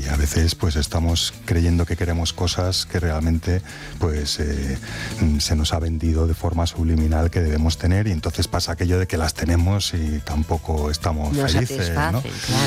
a veces pues estamos creyendo que queremos cosas que realmente pues se nos ha vendido de forma subliminal que debemos tener, y entonces pasa aquello de que las tenemos y tampoco estamos felices, ¿no? Claro.